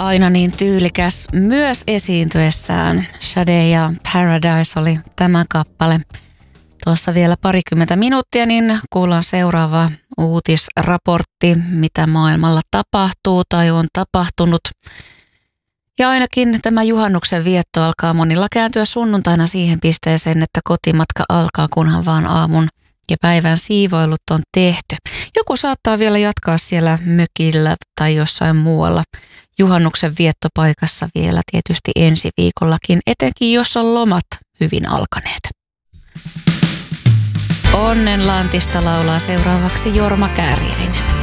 aina niin tyylikäs myös esiintyessään. Sade ja Paradise oli tämä kappale. Tuossa vielä parikymmentä minuuttia, niin kuullaan seuraava uutisraportti, mitä maailmalla tapahtuu tai on tapahtunut. Ja ainakin tämä juhannuksen vietto alkaa monilla kääntyä sunnuntaina siihen pisteeseen, että kotimatka alkaa, kunhan vaan aamun ja päivän siivoilut on tehty. Joku saattaa vielä jatkaa siellä mökillä tai jossain muualla juhannuksen viettopaikassa vielä tietysti ensi viikollakin, etenkin jos on lomat hyvin alkaneet. Onnenlantista laulaa seuraavaksi Jorma Kääriäinen.